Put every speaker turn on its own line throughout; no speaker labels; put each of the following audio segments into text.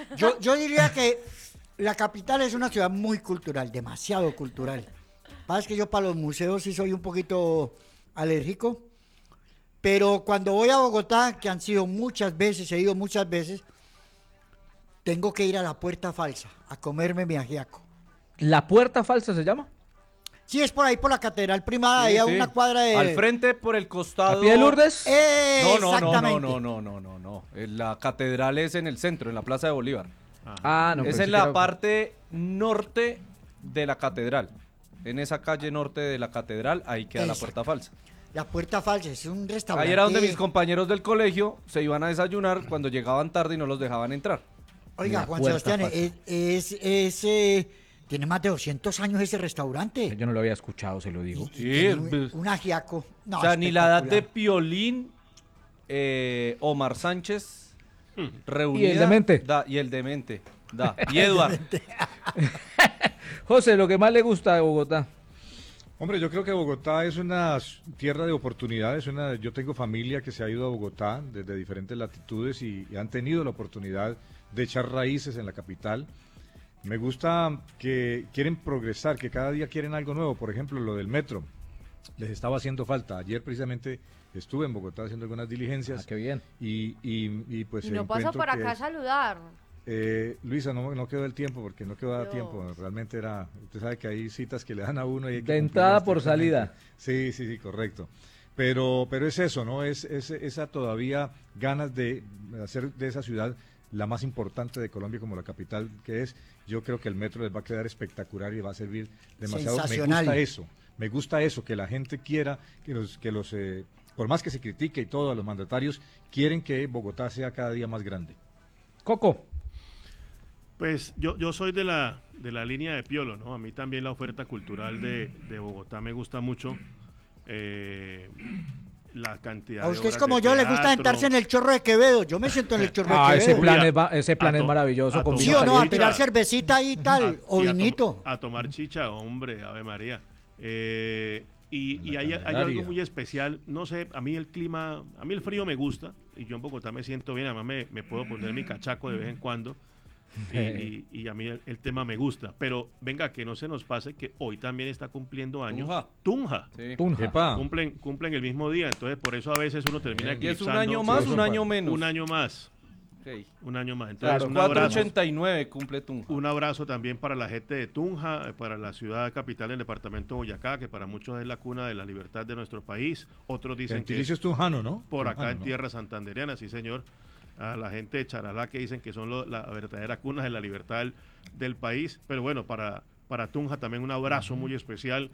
Yo diría que la capital es una ciudad muy cultural, demasiado cultural. Pasa que yo para los museos sí soy un poquito alérgico, pero cuando voy a Bogotá, que han sido muchas veces, he ido muchas veces, tengo que ir a la Puerta Falsa a comerme mi ajiaco.
¿La puerta falsa se llama?
Sí, es por ahí por la Catedral Primada, ahí
Sí,
a
sí.
una cuadra
Al
de...
frente por el costado.
¿A pie de Lourdes?
Exactamente.
No. La catedral es en el centro, en la Plaza de Bolívar.
No.
Es
pensé
en
que
la
era-
parte norte de la catedral. En esa calle norte de la catedral, ahí queda la
Esa.
Puerta Falsa.
La Puerta Falsa es un restaurante...
Ahí era donde mis compañeros del colegio se iban a desayunar cuando llegaban tarde y no los dejaban entrar.
Oiga,
La
Juan
Puerta
Sebastián,
Falsa.
tiene más de 200 años ese restaurante.
Yo no lo había escuchado, se lo digo.
Y
Sí,
tiene
pues.
un ajiaco. No,
O sea, ni la edad de
espectacular.
Piolín, Omar Sánchez, reunida.
Y el demente.
Y el demente. Y Eduard.
José, lo que más le gusta de Bogotá.
Hombre, yo creo que Bogotá es una tierra de oportunidades. Yo tengo familia que se ha ido a Bogotá desde diferentes latitudes y han tenido la oportunidad de echar raíces en la capital. Me gusta que quieren progresar, que cada día quieren algo nuevo. Por ejemplo, lo del metro. Les estaba haciendo falta. Ayer precisamente estuve en Bogotá haciendo algunas diligencias.
Qué bien.
Y pues
Y no pasó
encuentro
por
que
acá a saludar.
Luisa, no quedó el tiempo porque no quedó a
Dios.
tiempo. Realmente usted sabe que hay citas que le dan a uno y hay que
De entrada
cumplirlas
por salida.
estrictamente. Sí, correcto. Pero es eso, ¿no? Es esa todavía ganas de hacer de esa ciudad la más importante de Colombia como la capital que es. Yo creo que el metro les va a quedar espectacular y va a servir demasiado.
Sensacional.
Me gusta eso, que la gente quiera, por más que se critique y todo, a los mandatarios quieren que Bogotá sea cada día más grande.
Coco.
Pues yo soy de la línea de Piolo, ¿no? A mí también la oferta cultural de Bogotá me gusta mucho. La cantidad
A
de
ustedes
obras
como
de
yo les gusta
teatro.
sentarse en el chorro de Quevedo. Yo me siento en el chorro de
Ese
Quevedo.
plan es maravilloso.
a
con
¿Sí
vino
o no? A
caliente.
tirar cervecita y tal, o
sí,
vinito.
a tomar chicha, hombre, Ave María. Y
La
hay
Candelaria.
algo muy especial, no sé, a mí el frío me gusta, y yo en Bogotá me siento bien, además me puedo poner mi cachaco de vez en cuando, y a mí el tema me gusta. Pero venga, que no se nos pase que hoy también está cumpliendo años Tunja.
Sí.
Tunja.
Epa.
Cumplen el mismo día, entonces por eso a veces uno termina
Y es un
eclipsando.
año más, un año menos.
Un año más.
Ok.
Un año más. Entonces,
Claro,
un abrazo.
489 cumple Tunja.
Un abrazo también para la gente de Tunja, para la ciudad capital del departamento de Boyacá, que para muchos es la cuna de la libertad de nuestro país. Otros dicen que
Gentilicio es tunjano, ¿no?
por acá
Tunjano,
en
¿no?
tierra santanderiana, sí señor. A la gente de Charalá que dicen que son la verdadera cuna de la libertad del país. Pero bueno, para Tunja también un abrazo muy especial.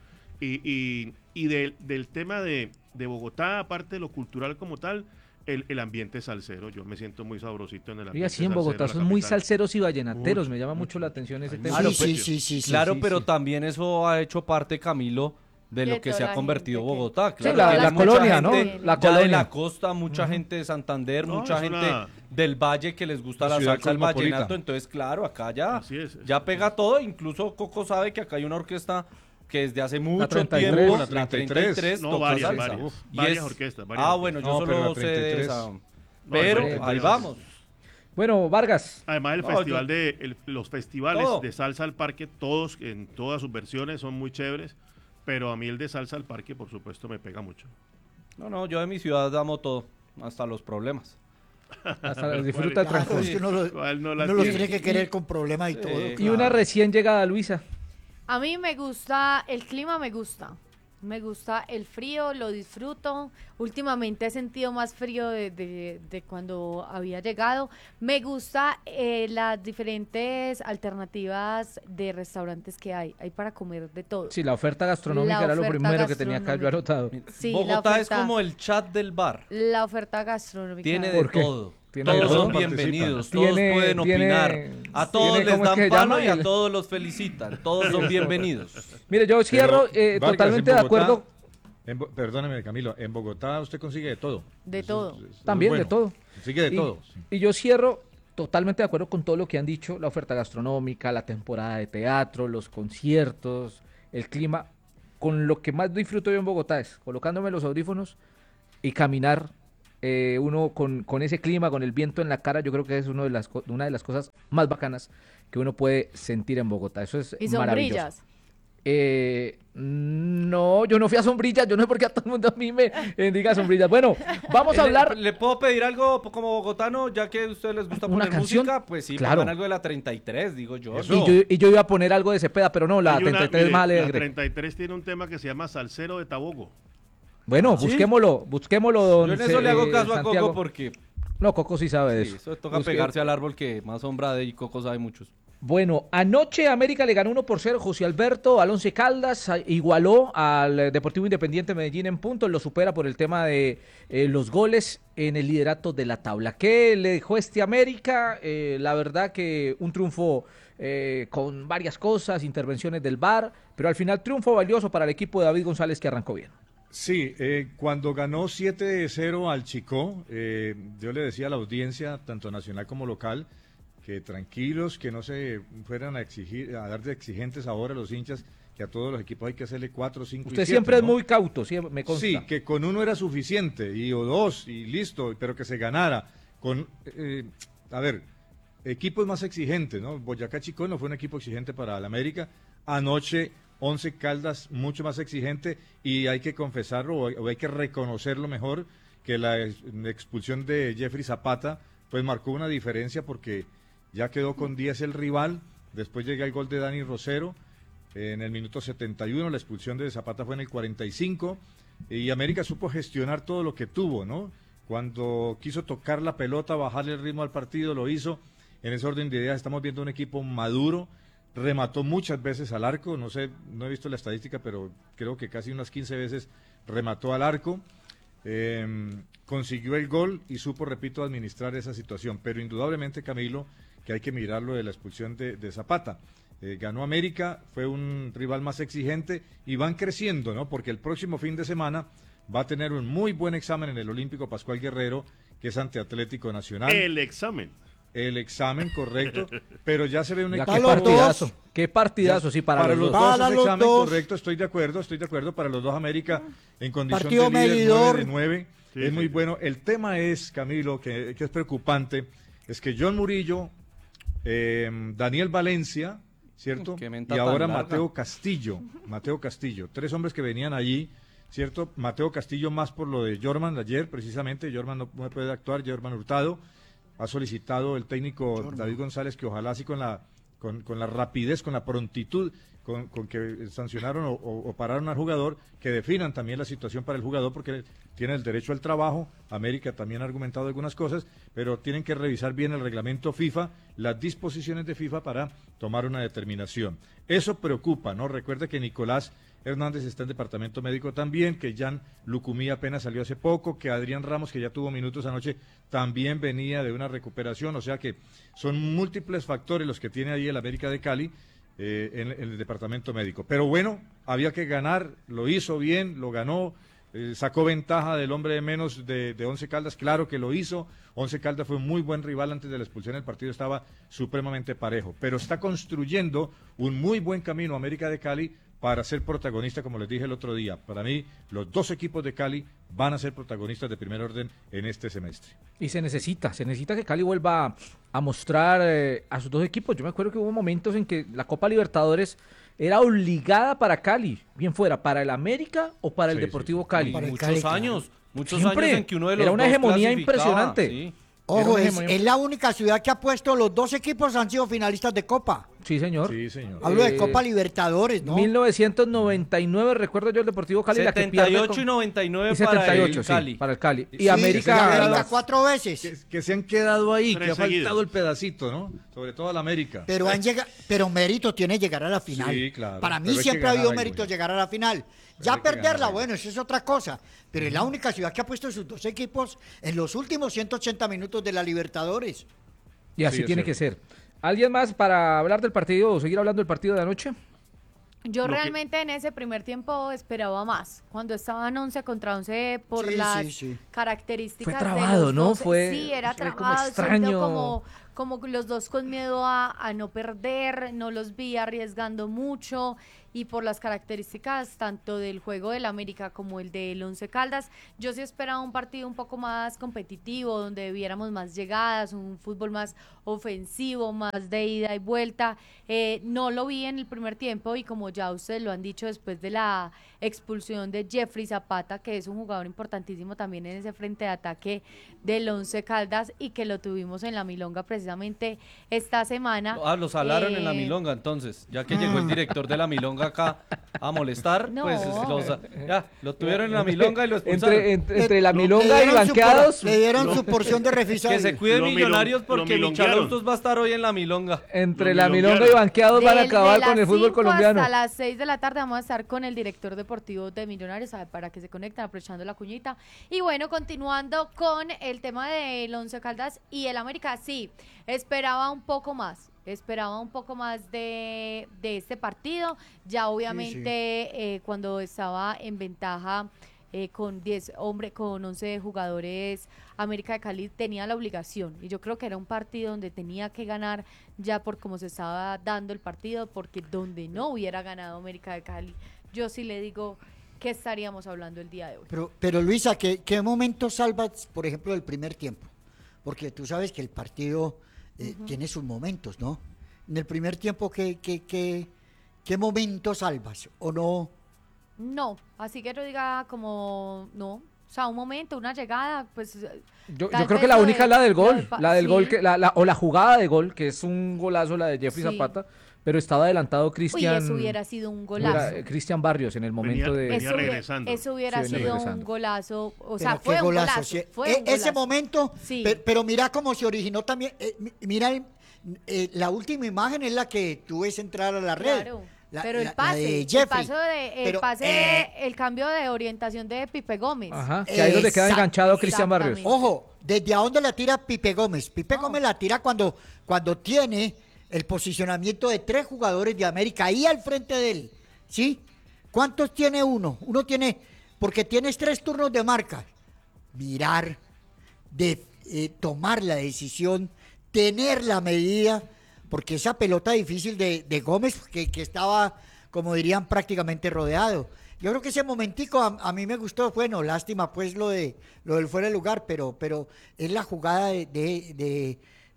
Y del tema de Bogotá, aparte de lo cultural como tal, el ambiente salsero. Yo me siento muy sabrosito en el ambiente
Oiga, sí, en
salsero
Bogotá
de la
son muy
capital.
salseros y vallenateros.
Mucho,
Me llama mucho la
mucho.
atención ese
Hay
tema.
mucho.
Sí,
Claro,
sí.
Claro,
sí,
pero
sí.
también eso ha hecho parte, Camilo, de
De
lo que
toda
se ha
la
convertido
gente que-
Bogotá.
Sí,
Claro,
la
que hay mucha
colonia, ¿no?
gente
La
ya de
colonia.
la costa, mucha gente de Santander,
No,
mucha
es
gente
una-
del valle que les gusta
Una
la
ciudad
salsa, el
cosmopolita.
vallenato. Entonces, claro, acá ya,
Así es.
ya pega todo. Incluso Coco sabe que acá hay una orquesta que desde hace mucho
33.
tiempo,
La 33,
No,
toca
varias,
salsa.
varias.
Y
Varias
es-
orquestas, varias
Ah,
orquestas.
bueno, yo
No, pero
solo
la
sé de
33.
esa.
No,
Pero
no,
ahí
no.
vamos.
Bueno, Vargas.
Además,
No,
los festivales
Todo.
de salsa al parque, todos, en todas sus versiones, son muy chéveres. Pero a mí el de salsa al parque, por supuesto, me pega mucho.
No, yo de mi ciudad amo todo, hasta los problemas.
Hasta disfruta el
Claro,
trancoso.
es que
¿Cuál no la
uno los
tiene?
tiene que querer con problemas y todo.
Y
Y
claro.
una recién llegada, Luisa.
A mí me gusta, el clima me gusta. Me gusta el frío, lo disfruto. Últimamente he sentido más frío de cuando había llegado. Me gusta las diferentes alternativas de restaurantes que hay. Hay para comer de todo.
Sí, la oferta gastronómica
La
era lo
oferta
primero que tenía acá yo
gastronómica.
anotado.
Sí, la
Bogotá es
oferta-
como el chat del bar.
La oferta gastronómica.
Tiene de
¿Por qué?
todo.
¿Tiene
Todos
de
son
todo?
bienvenidos,
Tiene-
todos pueden opinar.
tiene-
A todos
tiene-
les
¿cómo es
dan
que
palo
llama?
y a todos los felicitan. Todos son bienvenidos.
Mire, yo cierro
Pero, Vargas,
totalmente
en
de
Bogotá-
acuerdo.
Perdóneme, Camilo, en Bogotá usted consigue de todo.
De todo.
es
También
bueno.
de todo.
Consigue de
Y-
todo.
Y yo cierro totalmente de acuerdo con todo lo que han dicho, la oferta gastronómica, la temporada de teatro, los conciertos, el clima. Con lo que más disfruto yo en Bogotá es colocándome los audífonos y caminar uno con ese clima, con el viento en la cara, yo creo que es una de las cosas más bacanas que uno puede sentir en Bogotá. Eso es
Y
maravilloso.
sombrillas.
No, yo no fui a sombrillas, yo no sé por qué a todo el mundo a mí me diga sombrillas. Bueno, vamos a hablar.
¿Le puedo pedir algo como bogotano, ya que a ustedes les gusta
¿Una
poner
canción?
música? Pues sí,
Claro.
pongan algo de la 33, digo yo.
Eso.
Y yo iba a poner algo de Cepeda, pero no, la
Hay una-
33 es más
mire,
alegre.
La 33 tiene un tema que se llama Salsero de Tabogo.
Bueno,
¿Sí?
busquémoslo, don
Yo en eso le hago caso a
Santiago.
Coco porque
No, Coco sí sabe de
sí,
eso.
eso toca
Busque-
pegarse al árbol que más sombra de y Coco sabe muchos.
Bueno, anoche América le ganó 1-0, José Alberto, al Once Caldas, igualó al Deportivo Independiente Medellín en puntos, lo supera por el tema de los goles en el liderato de la tabla. ¿Qué le dejó este América? La verdad que un triunfo con varias cosas, intervenciones del VAR, pero al final triunfo valioso para el equipo de David González que arrancó bien.
Sí, cuando ganó 7-0 al Chicó, yo le decía a la audiencia, tanto nacional como local, que tranquilos, que no se fueran a exigir, a dar de exigentes ahora a los hinchas, que a todos los equipos hay que hacerle 4, 5 y
Usted
7,
siempre es
¿no?
muy cauto, siempre me consta.
Sí, que con uno era suficiente, o dos, y listo, pero que se ganara. A ver, equipos más exigentes, ¿no? Boyacá Chicó no fue un equipo exigente para el América. Anoche, 11 Caldas, mucho más exigente, y hay que confesarlo, o hay que reconocerlo mejor, que la expulsión de Jeffrey Zapata, pues marcó una diferencia porque ya quedó con 10 el rival, después llega el gol de Dani Rosero, en el minuto 71, la expulsión de Zapata fue en el 45, y América supo gestionar todo lo que tuvo, ¿no? Cuando quiso tocar la pelota, bajarle el ritmo al partido, lo hizo. En ese orden de ideas estamos viendo un equipo maduro, remató muchas veces al arco, no sé, no he visto la estadística, pero creo que casi unas 15 veces remató al arco, consiguió el gol y supo, repito, administrar esa situación, pero indudablemente, Camilo, que hay que mirarlo de la expulsión de Zapata. Ganó América, fue un rival más exigente y van creciendo, ¿no? Porque el próximo fin de semana va a tener un muy buen examen en el Olímpico Pascual Guerrero, que es ante Atlético Nacional.
El examen.
El examen, correcto, pero ya se ve un
Ya,
equipo...
qué
los dos.
partidazo, qué partidazo, sí, para los dos.
Para
es
los
examen,
dos.
correcto, estoy de acuerdo, para los dos América en condición
Partido
de líder,
medidor.
9 de 9,
Sí,
es
sí.
muy bueno. El tema es, Camilo, que es preocupante, es que John Murillo, Daniel Valencia, ¿cierto?
Qué menta
Y ahora
tan larga.
Mateo Castillo, 3 hombres que venían allí, ¿cierto? Mateo Castillo más por lo de Jorman ayer, precisamente, Jorman no puede actuar, Jorman Hurtado, ha solicitado el técnico David González que ojalá así con la rapidez, con la prontitud con que sancionaron o pararon al jugador, que definan también la situación para el jugador, porque tiene el derecho al trabajo. América también ha argumentado algunas cosas, pero tienen que revisar bien el reglamento FIFA, las disposiciones de FIFA para tomar una determinación. Eso preocupa, ¿no? Recuerda que Nicolás Hernández está en departamento médico también, que Jan Lucumí apenas salió hace poco, que Adrián Ramos, que ya tuvo minutos anoche, también venía de una recuperación, o sea que son múltiples factores los que tiene ahí el América de Cali en el departamento médico. Pero bueno, había que ganar, lo hizo bien, lo ganó, sacó ventaja del hombre de menos de Once Caldas, claro que lo hizo. Once Caldas fue un muy buen rival antes de la expulsión, el partido estaba supremamente parejo, pero está construyendo un muy buen camino América de Cali para ser protagonista, como les dije el otro día. Para mí, los dos equipos de Cali van a ser protagonistas de primer orden en este semestre.
Y se necesita que Cali vuelva a mostrar a sus dos equipos. Yo me acuerdo que hubo momentos en que la Copa Libertadores era obligada para Cali, bien fuera para el América o para el
Sí,
Deportivo
sí.
Cali.
Para el
Muchos
Cali, claro.
años, muchos
Siempre.
años en que uno de los
Era una
dos
hegemonía
clasificaba,
impresionante.
sí.
Ojo,
Era una
es
hegemonía.
la única ciudad que ha puesto, los dos equipos han sido finalistas de Copa.
Sí, señor.
Sí, señor.
Hablo de
Eh,
Copa Libertadores, ¿no?
1999, recuerdo yo, el Deportivo Cali, la que pierde
78 y 99
y 78,
para el
sí,
Cali.
para el Cali. Y
Sí,
América,
América 4 veces.
Que se han quedado ahí,
Tres
que ha
seguidos.
faltado el pedacito, ¿no? Sobre todo al América.
Pero han llegado, pero mérito tiene llegar a la final.
Sí, claro,
Para mí
pero hay que
siempre ha
ganar
habido
algo,
mérito
ya.
llegar a la final.
Pero
Ya
hay que
perderla,
ganar algo.
bueno, eso es otra cosa. Pero es la única ciudad que ha puesto sus dos equipos en los últimos 180 minutos de la Libertadores.
y así
Sí, es
tiene que
cierto.
ser. ¿Alguien más para hablar del partido o seguir hablando del partido de anoche?
Yo
Lo que-
realmente en ese primer tiempo esperaba más. Cuando estaban 11 contra 11 por
Sí,
las
sí, sí.
características
Fue
de
trabado,
los
¿no?
dos.
Fue-
Sí, era
fue como
trabado,
extraño.
como los dos con miedo a no perder, no los vi arriesgando mucho, y por las características tanto del juego del América como el del Once Caldas, yo sí esperaba un partido un poco más competitivo, donde viéramos más llegadas, un fútbol más ofensivo, más de ida y vuelta. No lo vi en el primer tiempo, y como ya ustedes lo han dicho, después de la expulsión de Jeffrey Zapata, que es un jugador importantísimo también en ese frente de ataque del Once Caldas, y que lo tuvimos en la Milonga precisamente esta semana.
Lo salaron en la Milonga, entonces, ya que llegó el director de la Milonga acá a molestar,
No.
pues ya, lo tuvieron en la Milonga y lo expulsaron.
Entre la
Le
Milonga y
dieron
banqueados,
le dieron su porción de
Que
refisaje.
se cuide
Lo
Millonarios
milon-
porque
lo
Michalautos va a estar hoy en la Milonga.
entre
Lo
la Milonga y
milonguearon.
banqueados van a
De
acabar
las
con el fútbol
5
colombiano.
hasta las 6 de la tarde vamos a estar con el director deportivo de Millonarios, para que se conecten, aprovechando la cuñita. Y bueno, continuando con el tema del Once Caldas y el América, sí, esperaba un poco más de este partido. Ya obviamente cuando estaba en ventaja con 11 jugadores, América de Cali tenía la obligación, y yo creo que era un partido donde tenía que ganar, ya por cómo se estaba dando el partido, porque donde no hubiera ganado América de Cali, yo sí le digo que estaríamos hablando el día de hoy.
Pero Luisa, ¿qué momento salvas, por ejemplo, del primer tiempo? Porque tú sabes que el partido tiene sus momentos, ¿no? En el primer tiempo, ¿qué momento salvas? ¿O no?
No, así que yo diga como no, o sea, un momento, una llegada, pues
Yo
tal
creo
vez
que la
lo
única
de-
es la del
lo
gol,
del pa-
la del
sí.
gol o la jugada de gol, que es un golazo, la de Jeffrey
Sí.
Zapata, pero estaba adelantado
Uy,
Cristian.
eso hubiera sido un golazo.
Cristian Barrios en el momento
Venía
de.
regresando.
Eso hubiera
Sí, venía
sido
regresando.
un golazo, o
Pero
sea,
qué
fue un golazo.
sí.
Fue un
Ese
golazo.
momento,
Sí.
pero mira cómo se originó también. Mira, la última imagen es la que tú ves entrar a la red.
Claro.
La-
Pero
la-
el pase,
la de
el
Jeffrey.
paso de,
Pero,
el cambio de orientación de Pipe Gómez.
Ajá, que ahí es donde queda
Exacto.
enganchado Cristian Barrios.
Exactamente.
Ojo, ¿desde a dónde la tira Pipe Gómez? Pipe Gómez la tira cuando tiene el posicionamiento de 3 jugadores de América ahí al frente de él, ¿sí? ¿Cuántos tiene uno? Uno tiene, porque tienes 3 turnos de marca. Mirar, tomar la decisión, tener la medida, porque esa pelota difícil de Gómez, que estaba, como dirían, prácticamente rodeado. Yo creo que ese momentico a mí me gustó. Bueno, lástima pues lo del fuera de lugar, pero es la jugada de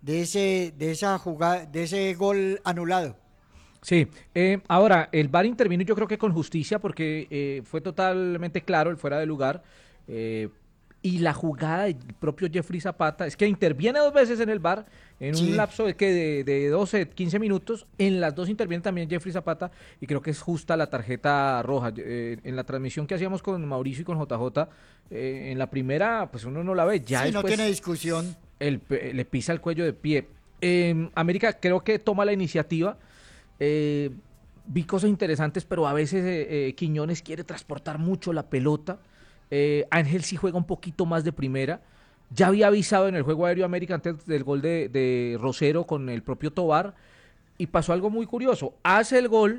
esa jugada, de ese gol anulado.
Sí, ahora el VAR intervino yo creo que con justicia porque fue totalmente claro el fuera de lugar y la jugada del propio Jeffrey Zapata, es que interviene 2 veces en el VAR en
Sí.
un lapso de 12, 15 minutos, en las 2 interviene también Jeffrey Zapata y creo que es justa la tarjeta roja. En la transmisión que hacíamos con Mauricio y con JJ, en la primera pues uno no la ve, ya
Sí, no
después
tiene discusión.
le pisa el cuello de pie. América creo que toma la iniciativa. Vi cosas interesantes, pero a veces Quiñones quiere transportar mucho la pelota. Ángel sí juega un poquito más de primera. Ya había avisado en el juego aéreo América antes del gol de Rosero con el propio Tobar. Y pasó algo muy curioso. Hace el gol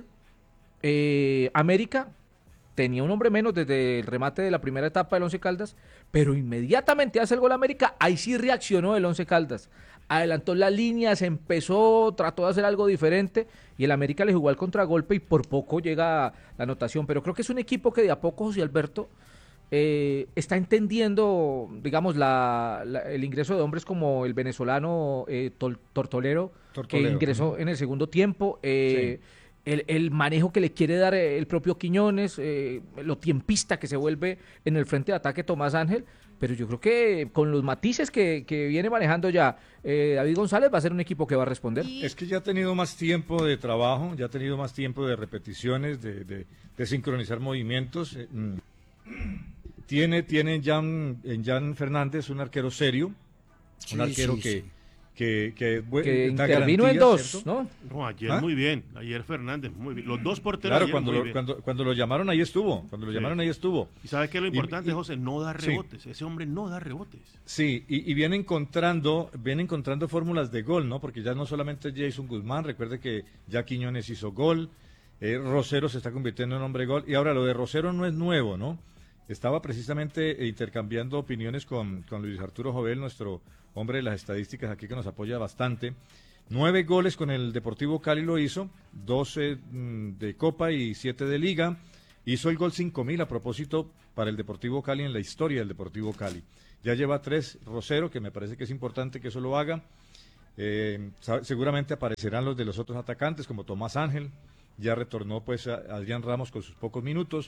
América. Tenía un hombre menos desde el remate de la primera etapa del Once Caldas, pero inmediatamente hace el gol América, ahí sí reaccionó el Once Caldas. Adelantó las líneas, empezó, trató de hacer algo diferente y el América le jugó al contragolpe y por poco llega la anotación. Pero creo que es un equipo que de a poco, José Alberto, está entendiendo, digamos, el ingreso de hombres como el venezolano Tortolero, que ingresó en el segundo tiempo.
Sí.
El manejo que le quiere dar el propio Quiñones, lo tiempista que se vuelve en el frente de ataque Tomás Ángel, pero yo creo que con los matices que viene manejando ya David González va a ser un equipo que va a responder.
Y-
Es que ya ha tenido más tiempo de trabajo, ya ha tenido más tiempo de repeticiones, de sincronizar movimientos. Tiene en Jan Fernández un arquero serio,
Sí,
un arquero
sí,
que,
sí.
que
Que
da
intervino en
garantías,
2,
¿cierto?
¿no?
No, ayer
¿Ah?
muy bien. Ayer Fernández, muy bien. Los dos porteros
Claro,
ayer muy bien.
cuando lo llamaron ahí estuvo,
Sí.
ahí estuvo.
¿Y sabes qué es lo importante,
y-
José? No da
sí.
rebotes. Ese hombre no da rebotes.
Sí, y viene encontrando fórmulas de gol, ¿no? Porque ya no solamente es Jason Guzmán, recuerde que ya Quiñones hizo gol, Rosero se está convirtiendo en hombre gol, y ahora lo de Rosero no es nuevo, ¿no? Estaba precisamente intercambiando opiniones con Luis Arturo Jovel, nuestro hombre de las estadísticas aquí que nos apoya bastante. 9 goles con el Deportivo Cali lo hizo, 12 de Copa y 7 de Liga. Hizo el gol 5000 a propósito para el Deportivo Cali en la historia del Deportivo Cali. Ya lleva 3 Rosero, que me parece que es importante que eso lo haga. Seguramente aparecerán los de los otros atacantes, como Tomás Ángel. Ya retornó pues a Adrián Ramos con sus pocos minutos.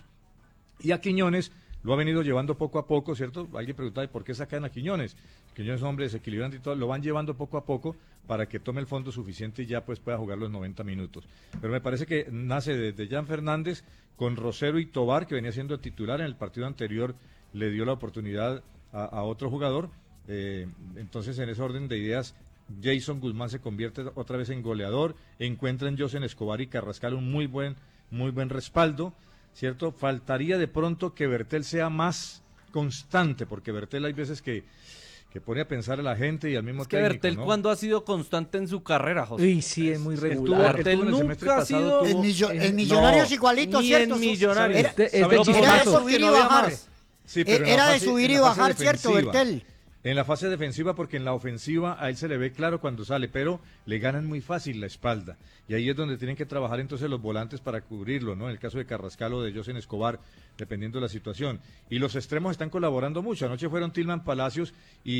Y a Quiñones lo ha venido llevando poco a poco, ¿cierto? Alguien preguntaba, ¿por qué sacan a Quiñones? Quiñones es un hombre desequilibrante y todo, lo van llevando poco a poco para que tome el fondo suficiente y ya pues pueda jugar los 90 minutos. Pero me parece que nace desde Jan Fernández con Rosero y Tobar, que venía siendo titular en el partido anterior, le dio la oportunidad a otro jugador. Entonces, en ese orden de ideas, Jason Guzmán se convierte otra vez en goleador, encuentra en José Escobar y Carrascal un muy buen respaldo, ¿cierto? Faltaría de pronto que Bertel sea más constante, porque Bertel hay veces que pone a pensar a la gente y al mismo
que
técnico,
Bertel,
¿no?
¿cuándo ha sido constante en su carrera, José?
Uy, sí, es muy
Él
regular.
Bertel
en el semestre
nunca ha
pasado
sido...
En Millonarios igualito,
ni
¿cierto?
en Millonarios.
Era,
Es de
era de
chispazo.
subir y
no había
bajar.
más.
Sí, pero en la
Era de
fase-
subir
en
y
la fase
bajar, ¿cierto,
defensiva.
Bertel?
En la fase defensiva, porque en la ofensiva a él se le ve claro cuando sale, pero le ganan muy fácil la espalda. Y ahí es donde tienen que trabajar entonces los volantes para cubrirlo, ¿no? En el caso de Carrascal o de José Escobar, dependiendo de la situación. Y los extremos están colaborando mucho. Anoche fueron Tilman Palacios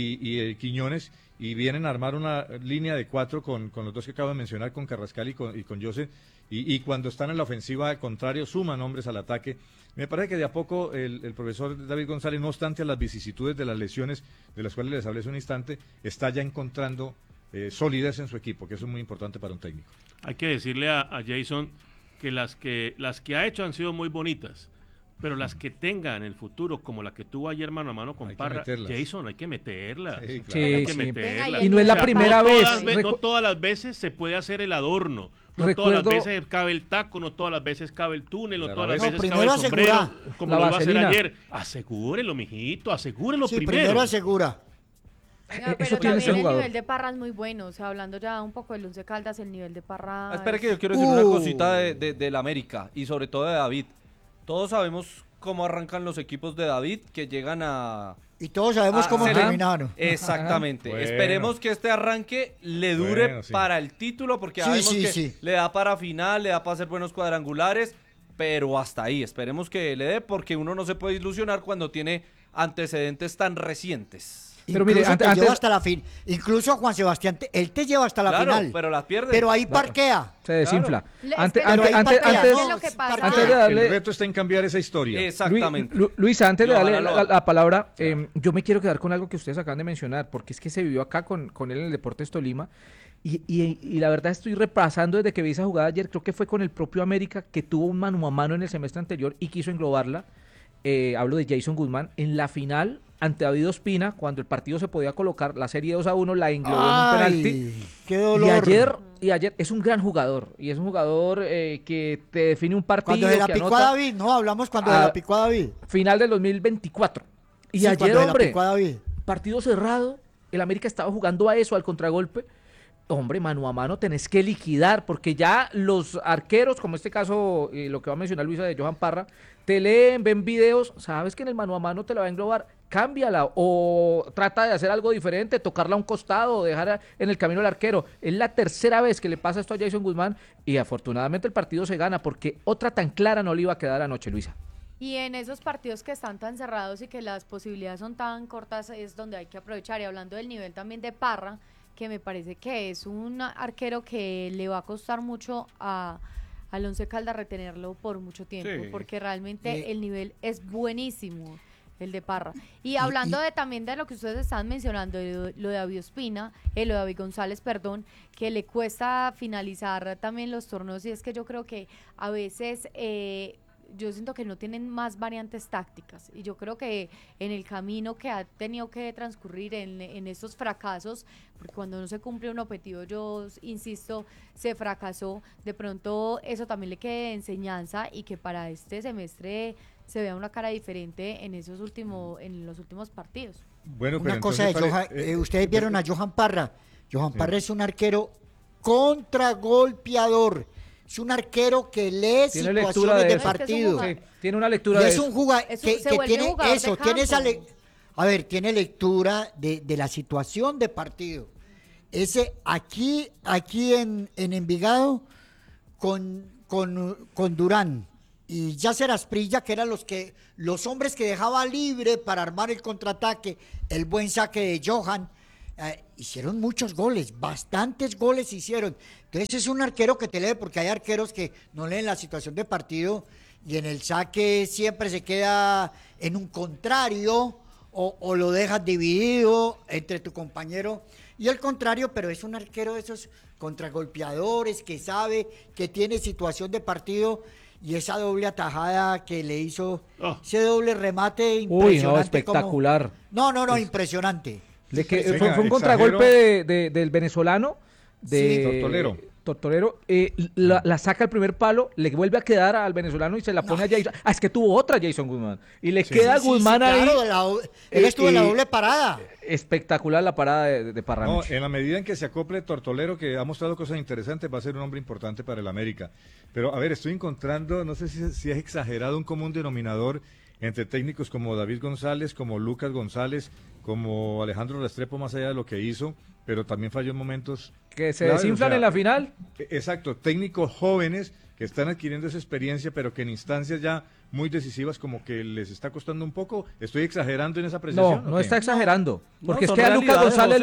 y Quiñones, y vienen a armar una línea de 4 con los dos que acabo de mencionar, con Carrascal y con José. Y cuando están en la ofensiva, al contrario, suman hombres al ataque. Me parece que de a poco el profesor David González, no obstante a las vicisitudes de las lesiones, de las cuales les hablé hace un instante, está ya encontrando solidez en su equipo, que eso es muy importante para un técnico.
Hay que decirle a Jason que las que ha hecho han sido muy bonitas, pero las que tenga en el futuro, como la que tuvo ayer mano a mano con
Hay que
Parra,
meterlas.
Jason, hay que meterlas.
Sí, claro.
Sí,
Hay que
sí.
meterlas.
Y no es la primera
no
vez.
no todas las veces se puede hacer el adorno. No todas las veces cabe el taco, no todas las veces cabe el túnel, no
Claro,
todas las
no,
veces cabe
primero
el sombrero,
asegura.
como
La
lo iba a hacer
vaselina.
ayer. Asegúrelo, mijito, asegúrelo
Sí,
primero.
primero asegura.
Venga,
Eso
pero
tiene
también
ese
el
jugador.
nivel de Parra es muy bueno. O sea, hablando ya un poco del Once Caldas, el nivel de Parra.
Espera que yo
es-
quiero decir una cosita del América y sobre todo de David. Todos sabemos cómo arrancan los equipos de David que llegan a...
Y todos sabemos cómo
se le-
terminaron.
Exactamente.
Bueno.
Esperemos que este arranque le dure
Bueno, sí.
para el título porque
Sí,
sabemos
sí,
que
sí.
le da para final, le da para hacer buenos cuadrangulares, pero hasta ahí. Esperemos que le dé porque uno no se puede ilusionar cuando tiene antecedentes tan recientes.
Pero mire,
Incluso te
antes-
lleva hasta la fin. Incluso Juan Sebastián, él te lleva hasta la
Claro,
final.
pero las pierde.
Pero ahí parquea.
Se desinfla.
Le-
Antes,
espera,
antes,
pero ahí
antes,
parquea,
antes-
¿no?
lo que pasa.
antes de
El
darle...
reto está en cambiar esa historia.
Exactamente.
Luisa, antes de
Y
darle
ojalá lo
la
haga.
palabra, yo me quiero quedar con algo que ustedes acaban de mencionar, porque es que se vivió acá con él en el Deportes Tolima, y la verdad estoy repasando desde que vi esa jugada ayer, creo que fue con el propio América, que tuvo un mano a mano en el semestre anterior y quiso englobarla. Hablo de Jason Guzmán, en la final ante David Ospina, cuando el partido se podía colocar, la serie 2-1 la englobó en un penalti.
Ay, qué dolor.
Y ayer es un gran jugador, y es un jugador que te define un partido.
Cuando se la
que
picó
anota.
a David, no, hablamos cuando se
Ah,
la picó a David.
Final del 2024. Y
Sí,
ayer,
cuando se la
hombre,
picó a David.
partido cerrado, el América estaba jugando a eso, al contragolpe. Hombre, mano a mano tenés que liquidar, porque ya los arqueros, como este caso, lo que va a mencionar Luisa de Johan Parra, te leen, ven videos, sabes que en el mano a mano te la va a englobar, cámbiala o trata de hacer algo diferente, tocarla a un costado o dejar en el camino al arquero. Es la tercera vez que le pasa esto a Jason Guzmán y afortunadamente el partido se gana, porque otra tan clara no le iba a quedar anoche, Luisa.
Y en esos partidos que están tan cerrados y que las posibilidades son tan cortas es donde hay que aprovechar. Y hablando del nivel también de Parra, que me parece que es un arquero que le va a costar mucho al Once Caldas retenerlo por mucho tiempo,
Sí.
porque realmente
Eh.
el nivel es buenísimo, el de Parra. Y hablando también de lo que ustedes estaban mencionando, lo de David Ospina, lo de David González, perdón, que le cuesta finalizar también los torneos, y es que yo creo que a veces... yo siento que no tienen más variantes tácticas, y yo creo que en el camino que ha tenido que transcurrir en estos fracasos, porque cuando no se cumple un objetivo, yo insisto, se fracasó, de pronto eso también le quede de enseñanza y que para este semestre se vea una cara diferente en los últimos partidos.
Bueno, pero
Una cosa de
entonces
Johan, ustedes vieron a Johan Parra. Johan Parra es un arquero contragolpeador. Es un arquero que lee
Tiene lectura
situaciones
de
de
eso.
partido.
Es que es un
tiene una lectura
Y
de
es
eso.
un jugador
Es
que
se vuelve
tiene
un jugador de
eso, tiene esa
campo.
a ver, tiene lectura de la situación de partido. Ese aquí en Envigado con Durán y Yasser Asprilla, que eran los hombres que dejaba libre para armar el contraataque, el buen saque de Johan, hicieron muchos goles, bastantes goles hicieron. Entonces es un arquero que te lee, porque hay arqueros que no leen la situación de partido y en el saque siempre se queda en un contrario o lo dejas dividido entre tu compañero y el contrario, pero es un arquero de esos contragolpeadores que sabe que tiene situación de partido. Y esa doble atajada que le hizo, ese doble remate impresionante.
Uy, no, espectacular.
No, impresionante.
Fue un contragolpe del venezolano, de Tortolero. La saca al primer palo, le vuelve a quedar al venezolano y se la pone a Jason. Es que tuvo otra Jason Guzmán. Y le queda a Guzmán ahí.
Claro, él estuvo en la doble parada.
Espectacular la parada de Parranucci.
No, en la medida en que se acople Tortolero, que ha mostrado cosas interesantes, va a ser un hombre importante para el América. Pero, a ver, estoy encontrando, no sé si es exagerado, un común denominador entre técnicos como David González, como Lucas González, como Alejandro Restrepo, más allá de lo que hizo, pero también falló en momentos
que se desinflan en la final.
Exacto, técnicos jóvenes que están adquiriendo esa experiencia, pero que en instancias ya muy decisivas como que les está costando un poco. ¿Estoy exagerando en esa apreciación?
No está exagerando, porque
No,
es que a Lucas González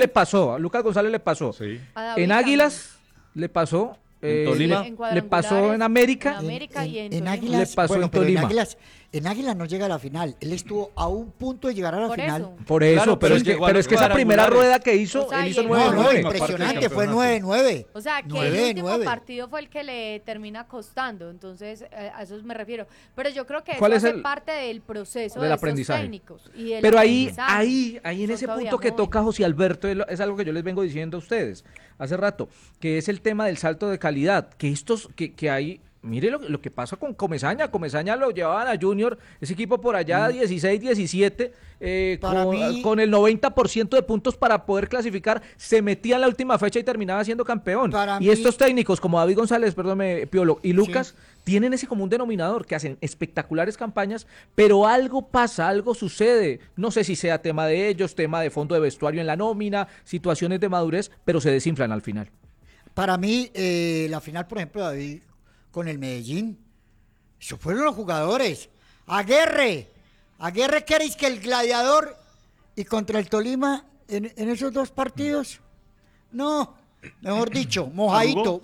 le pasó,
Sí.
en Águilas le pasó,
en Tolima
le pasó en América,
y en
en
Tolima.
Águilas,
le pasó
bueno,
en
pero
Tolima.
en Águilas no llega a la final. Él estuvo a un punto de llegar a la
Por
final.
eso.
Por eso,
Claro,
pero es
llegó a
que
los
esa primera
cuadrangulares.
rueda que hizo,
O sea,
él hizo
y el-
9-9.
No,
Parte
impresionante,
del
fue
campeonato.
9-9.
O sea, que
9,
el último
9.
partido fue el que le termina costando, entonces a eso me refiero. Pero yo creo que eso
¿Cuál es
hace
el-
parte del proceso
del
de
aprendizaje?
estos técnicos. Y del
Pero ahí
aprendizaje.
en
Son
ese
todavía
punto que
jóvenes.
toca José Alberto, es algo que yo les vengo diciendo a ustedes hace rato, que es el tema del salto de calidad, que hay. Mire lo que pasa con Comesaña. Comesaña lo llevaban a Junior, ese equipo por allá 16, 17,
Para mí-
con el 90% de puntos para poder clasificar, se metía en la última fecha y terminaba siendo campeón.
Para
Y
mí-
estos técnicos como David González, perdóname, Piolo, y Lucas, tienen ese común denominador, que hacen espectaculares campañas, pero algo pasa, algo sucede. No sé si sea tema de ellos, tema de fondo de vestuario en la nómina, situaciones de madurez, pero se desinflan al final.
Para mí, la final, por ejemplo, David, con el Medellín, eso fueron los jugadores. Aguerre que eres que el Gladiador, y contra el Tolima, en esos dos partidos, no, mejor dicho, mojadito.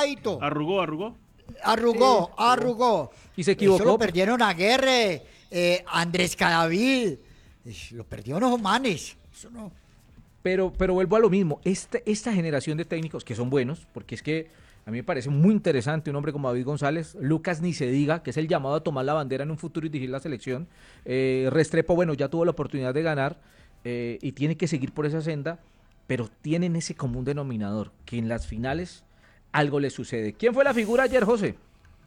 Arrugó.
Y se
Eso
equivocó.
lo perdieron Aguerre, Andrés Cadavid, lo perdieron los manes. Eso no.
Pero vuelvo a lo mismo, esta generación de técnicos que son buenos, porque es que a mí me parece muy interesante un hombre como David González, Lucas ni se diga, que es el llamado a tomar la bandera en un futuro y dirigir la selección, Restrepo, bueno, ya tuvo la oportunidad de ganar y tiene que seguir por esa senda, pero tienen ese común denominador, que en las finales algo le sucede. ¿Quién fue la figura ayer, José?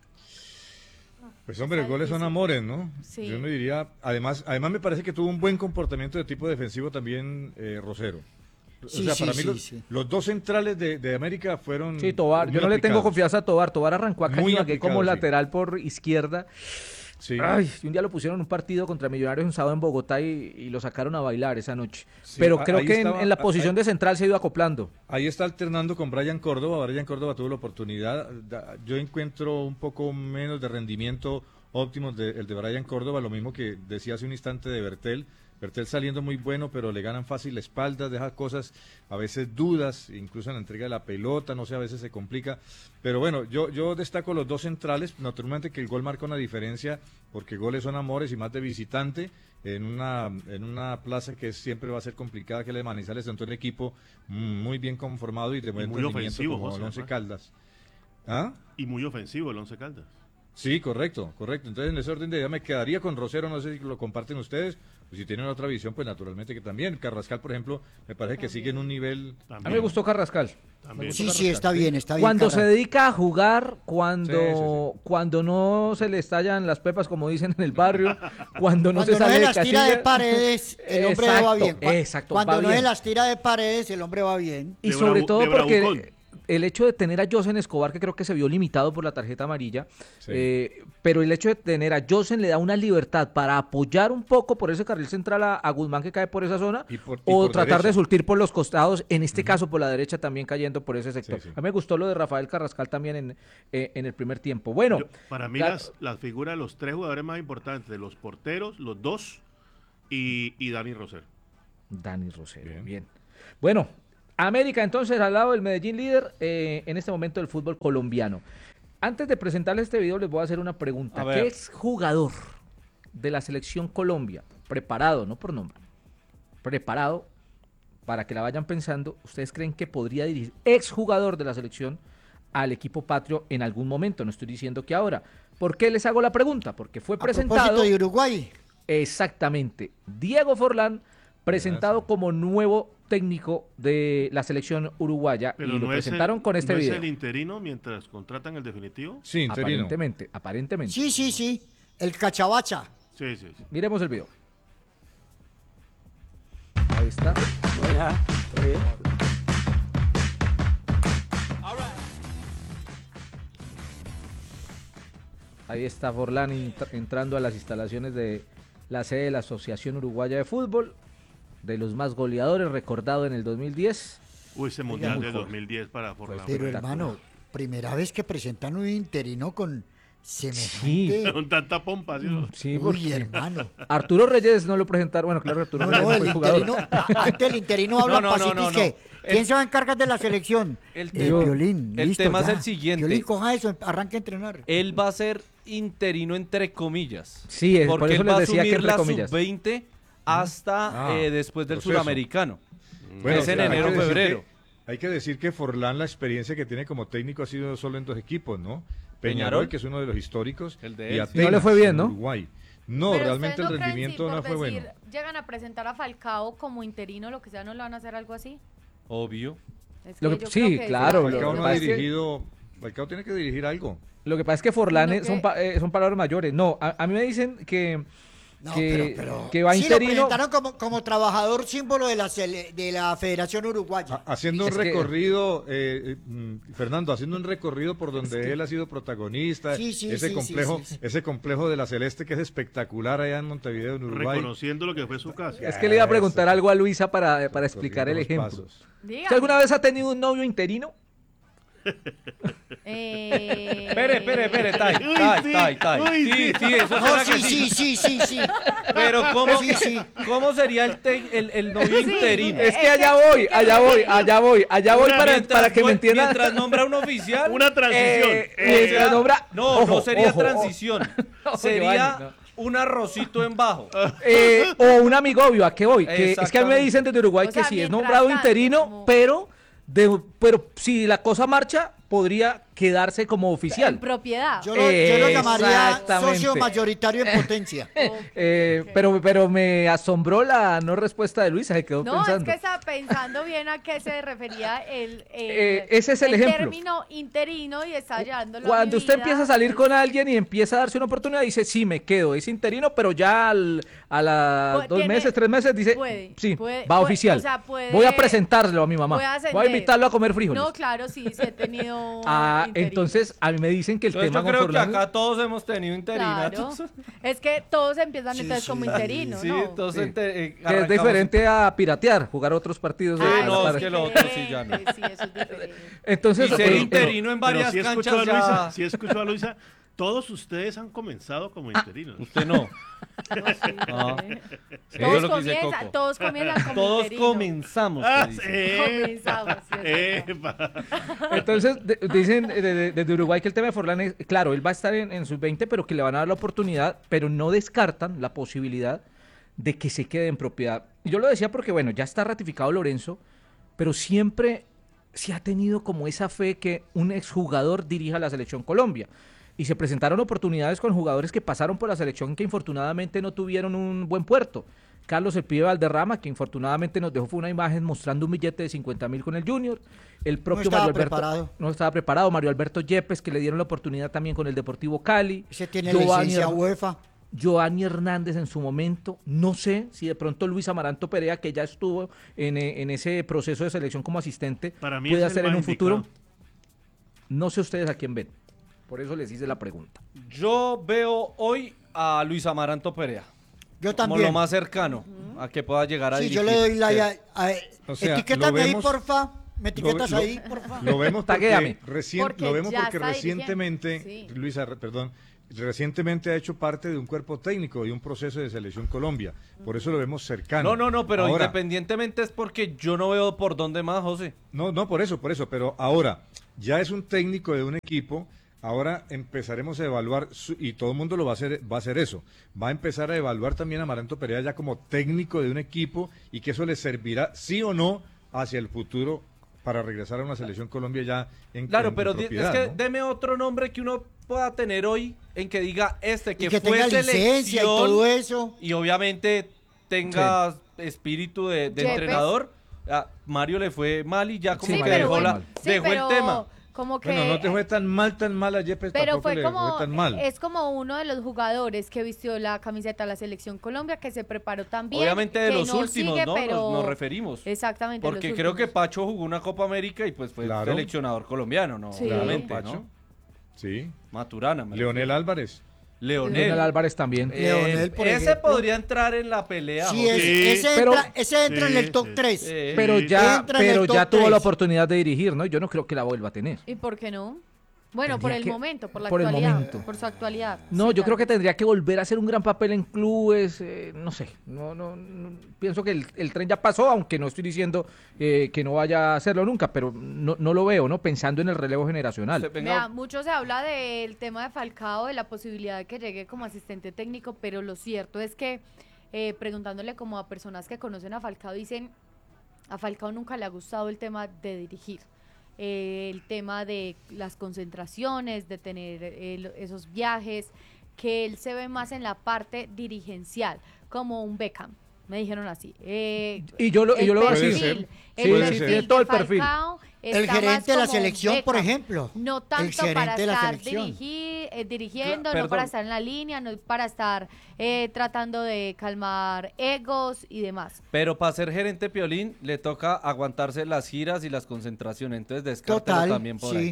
Pues hombre, los goles son amores, ¿no?
Sí.
Yo me diría, además me parece que tuvo un buen comportamiento de tipo defensivo también
Sí,
Rosero.
sí,
para mí
sí,
los,
sí.
los dos centrales de América fueron
Sí, Tobar,
muy
yo no le tengo
aplicados.
confianza a Tobar arrancó a
Muy
Cañizagué como
aplicado, sí.
lateral por izquierda.
Sí.
Ay, un día lo pusieron en un partido contra Millonarios un sábado en Bogotá y lo sacaron a bailar esa noche.
Sí,
Pero creo
ahí
que
estaba-
en la posición de central se ha ido acoplando.
Ahí está alternando con Brian Córdoba. Brian Córdoba tuvo la oportunidad. Yo encuentro un poco menos de rendimiento óptimo el de Brian Córdoba, lo mismo que decía hace un instante de Bertel. Bertel saliendo muy bueno, pero le ganan fácil la espalda, deja cosas, a veces dudas, incluso en la entrega de la pelota, no sé, a veces se complica. Pero bueno, yo destaco los dos centrales, naturalmente que el gol marca una diferencia, porque goles son amores y más de visitante, en una plaza que siempre va a ser complicada, que la de Manizales, tanto un equipo muy bien conformado y de buen
muy
rendimiento
ofensivo,
como
José,
el Once
además.
Caldas. ¿Ah?
Y muy ofensivo el Once Caldas.
Sí, correcto. Entonces, en ese orden de idea me quedaría con Rosero, no sé si lo comparten ustedes, o si tienen otra visión, pues naturalmente que también. Carrascal, por ejemplo, me parece que sigue en un nivel...
A mí me gustó Carrascal.
También.
Sí, está bien.
Cuando se
Carrascal.
dedica a jugar, cuando,
Sí.
cuando no se le estallan las pepas, como dicen en el barrio, cuando no
Cuando
se sale
no
de
las tira de
casilla.
paredes, el hombre va
Exacto,
bien.
exacto,
Cuando
va
no
bien.
se las tira de paredes, el hombre va bien.
Y
De
sobre
Bravu-
todo
de
porque
Bravucón.
el hecho de tener a Josen Escobar, que creo que se vio limitado por la tarjeta amarilla,
Sí.
pero el hecho de tener a Josen le da una libertad para apoyar un poco por ese carril central a Guzmán que cae por esa zona,
Y por
tratar de
derecha.
surtir por los costados, en este caso por la derecha también cayendo por ese sector.
Sí, sí.
A mí me gustó lo de Rafael Carrascal también en el primer tiempo. Bueno,
Para mí
la-
las figuras de los tres jugadores más importantes, de los porteros, los dos y Dani Roser.
Dani Rosero,
Bien.
bien. Bueno, América entonces al lado del Medellín líder en este momento del fútbol colombiano. Antes de presentarles este video les voy a hacer una pregunta.
A ver.
¿Qué exjugador de la selección Colombia, preparado, no por nombre, preparado para que la vayan pensando, ustedes creen que podría dirigir, exjugador de la selección, al equipo patrio en algún momento? No estoy diciendo que ahora. ¿Por qué les hago la pregunta? Porque fue
A propósito
presentado...
de Uruguay.
Exactamente. Diego Forlán, presentado como nuevo técnico de la selección uruguaya,
Pero
y lo
no es
presentaron con este
¿no
video.
es el interino mientras contratan el definitivo?
Sí, interino.
Aparentemente.
Sí, sí, sí. El cachabacha.
Sí, sí, sí.
Miremos el video. Ahí está. Ahí está Forlán entrando a las instalaciones de la sede de la Asociación Uruguaya de Fútbol, de los más goleadores, recordado en el 2010.
Uy, ese mundial
muy
del
joven.
2010 para Forlán.
Pero
espectacular.
hermano, primera vez que presentan un interino con
Sí.
semejante...
Con tanta pompa, ¿sí? ¿no?
Sí,
Uy,
porque
hermano.
Arturo Reyes no lo presentaron. Bueno, claro, Arturo
No,
Reyes
no,
no
el
fue jugador.
interino, antes el interino habla
No, no,
pasito
no,
y que,
no.
¿quién se va a encargar de la selección?
El
Violín,
el
listo,
tema es
ya.
el siguiente.
Violín, coja eso, arranque a entrenar.
Él va a ser interino entre comillas.
Sí, por
porque
eso
él
les
va a
decía que
asumir
entre
la
comillas.
sub-20 hasta
Ah,
después del
proceso.
suramericano.
Bueno,
es en
hay que
enero o
decir
febrero.
Hay que decir que Forlán, la experiencia que tiene como técnico ha sido solo en dos equipos, ¿no?
Peñarol,
Peñarol, que es uno de los históricos,
el de
y
él.
Atenas,
No le fue bien, ¿no?
en Uruguay. No,
Pero
realmente el
¿ustedes no creen
rendimiento
si
no
por
fue bueno.
decir, llegan a presentar a Falcao como interino, lo que sea, ¿no le van a hacer algo así?
Obvio.
Es
Lo que-
yo
sí,
creo que
claro,
es-
lo
Falcao
que
no ha
pasa es que-
dirigido, Falcao tiene que dirigir algo.
Lo que pasa es que Forlán
Sino
son palabras mayores. No, a mí me dicen que
No,
que, que va
sí,
interino.
lo presentaron como trabajador símbolo de de la Federación Uruguaya.
Haciendo un
Es que-
recorrido, Fernando, haciendo un recorrido por donde él ha sido protagonista,
Sí, sí,
ese
sí,
complejo,
sí, sí.
ese complejo de la Celeste que es espectacular allá en Montevideo, en Uruguay.
Reconociendo lo que fue su casa.
Es que le iba a preguntar
Eso.
algo a Luisa para explicar el
Corriendo los
ejemplo.
pasos.
Dígame.
¿Usted alguna vez ha tenido un novio interino?
Espere, Tai,
Uy,
Tai,
sí,
Tai, Tai.
uy,
Sí, sí, eso
No,
será que
sí, sí, sí, sí.
Pero ¿cómo,
Sí, sí.
¿cómo sería el novio
Sí.
interino?
Es que allá voy para
Mientras
que me entiendan.
Mientras nombra un oficial.
Una transición.
Mientras nombra-
No,
ojo,
no sería
ojo,
transición.
No,
Sería
Giovanni, no.
un arrocito en bajo.
O un amigobio, ¿a qué voy? Que, es que a mí me
Exactamente.
dicen desde Uruguay
O
que
sea,
sí es
mientras
nombrado
tanto,
interino,
como-
pero si la cosa marcha, podría quedarse como oficial.
En propiedad.
Yo lo llamaría
Exactamente.
socio mayoritario en potencia.
Pero me asombró la no respuesta de Luisa, se quedó
No,
pensando.
es que estaba pensando bien a qué se refería
Ese es el ejemplo.
término interino y está llevándolo a
Cuando
mi
usted
vida,
empieza a salir
pues,
con alguien y empieza a darse una oportunidad, dice, sí, me quedo, es interino, pero ya a las
Pu- tiene-
3 meses, dice,
puede,
sí,
puede,
va
puede,
oficial.
o sea, puede-
Voy a presentárselo a mi mamá.
puede ascender.
Voy a invitarlo a comer frijoles.
No, claro, sí he tenido interinos.
Entonces, a mí me dicen que el
Entonces
tema
yo
con
creo
Forlán-
que acá todos hemos tenido interinatos.
Claro. Es que todos empiezan
Sí,
entonces
sí,
como
sí,
interinos,
Sí,
¿no?
todos
Sí.
ente-
que es
arrancamos-
diferente a piratear, jugar otros partidos.
Sí,
a la
no, es
tarde.
que lo otro sí ya no.
Sí, eso es diferente.
Entonces,
Y ser
eh,
interino en varias
Pero sí escuchó
canchas
a Luisa,
ya.
sí escuchó a Luisa, todos ustedes han comenzado como interinos.
Usted no.
No, sí.
Ah. Eso
Todos
es lo que dice
comienzan,
Coco.
todos comienzan como
Todos
interino.
comenzamos.
Ah,
que dice.
Comenzamos, sí, es verdad.
Epa.
Entonces, dicen desde Uruguay que el tema de Forlán es, claro, él va a estar en sub-20, pero que le van a dar la oportunidad, pero no descartan la posibilidad de que se quede en propiedad. Y yo lo decía porque, bueno, ya está ratificado Lorenzo, pero siempre se ha tenido como esa fe que un exjugador dirija la selección Colombia. Y se presentaron oportunidades con jugadores que pasaron por la selección que infortunadamente no tuvieron un buen puerto. Carlos El Pibe Valderrama, que infortunadamente nos dejó fue una imagen mostrando un billete de 50.000 con el Junior. El propio
estaba
Mario Alberto
preparado.
no estaba preparado. Mario Alberto Yepes, que le dieron la oportunidad también con el Deportivo Cali.
Ese tiene
Giovanni
licencia
Her-
UEFA.
Giovanni Hernández en su momento, no sé si de pronto Luis Amaranto Perea, que ya estuvo en ese proceso de selección como asistente,
Para mí
puede
es el
hacer en
más
un futuro.
indicado.
No sé ustedes a quién ven. Por eso les hice la pregunta.
Yo veo hoy a Luis Amaranto Perea.
Yo
Como
también.
lo más cercano a que pueda llegar a
Sí,
dirigir.
yo le doy la...
Sí.
O sea,
etiquétame
lo
ahí,
vemos-
porfa. Me etiquetas
lo-
ahí, porfa.
Lo vemos
Taguéame.
Porque
lo vemos
ya
porque
está dirigiendo,
recientemente,
sí.
Luisa, perdón, recientemente ha hecho parte de un cuerpo técnico y un proceso de selección Colombia. Por eso lo vemos cercano.
No, pero
Ahora,
independientemente es porque yo no veo por dónde más, José.
No, por eso, pero ahora, ya es un técnico de un equipo, ahora empezaremos a evaluar, y todo el mundo lo va a hacer eso, va a empezar a evaluar también a Amaranto Perea ya como técnico de un equipo, y que eso le servirá, sí o no, hacia el futuro, para regresar a una selección Colombia ya
Claro,
en
pero
propiedad,
es que
¿no?
deme otro nombre que uno pueda tener hoy en que diga que
Y que
fue
tenga
selección
licencia y todo eso.
y obviamente tenga espíritu de
Yepes.
entrenador. A Mario le fue mal y ya como
Sí,
que
pero
dejó,
bueno,
dejó el tema.
Como que,
Bueno, no te fue tan mal a Yepes,
pero
tampoco
fue
le
como,
fue tan mal.
es como uno de los jugadores que vistió la camiseta de la Selección Colombia, que se preparó también.
Obviamente de
que
los
no
últimos,
sigue,
¿no?
pero-
Nos referimos.
Exactamente.
Porque
los
creo que
últimos.
Pacho jugó una Copa América y pues fue
Claro.
seleccionador colombiano, ¿no?
Sí.
Obviamente,
Claro,
¿no?
Pacho. Sí.
Maturana. me
Leonel
refiero.
Álvarez.
Leonel.
Álvarez también.
Leonel, por
ese
ejemplo.
podría entrar en la pelea.
Sí,
José.
pero-
ese entra en el
Sí,
top
sí.
3.
Sí.
Pero
Sí.
ya,
Entra en el top
tuvo
3.
la oportunidad de dirigir, ¿no? Yo no creo que la vuelva a tener.
¿Y por qué no? Bueno, por
Tendría
el
que-
momento, por la
por el
actualidad.
momento.
Por su actualidad.
No,
Sí,
yo creo que
claro.
tendría que volver a hacer un gran papel en clubes, no sé, no, pienso que el tren ya pasó, aunque no estoy diciendo que no vaya a hacerlo nunca, pero no lo veo, ¿no? Pensando en el relevo generacional.
Venga,
Vea, mucho se habla del tema de Falcao, de la posibilidad de que llegue como asistente técnico, pero lo cierto es que preguntándole como a personas que conocen a Falcao, dicen, a Falcao nunca le ha gustado el tema de dirigir. El tema de las concentraciones, de tener esos viajes, que él se ve más en la parte dirigencial, como un Beckham, me dijeron así.
Y yo lo veo así.
Puede ser.
El
Sí,
perfil
sí,
de
tiene todo el perfil.
Falcao
El
está
gerente
más
de la
como un
selección, por
Beckham.
ejemplo.
No
El
tanto
gerente
para
de la
estar
selección.
dirigiendo,
Perdón.
no para estar en la línea, no para estar tratando de calmar egos y demás.
pero para ser gerente Piolín le toca aguantarse las giras y las concentraciones, entonces descártelo
Total,
también por ahí.
sí.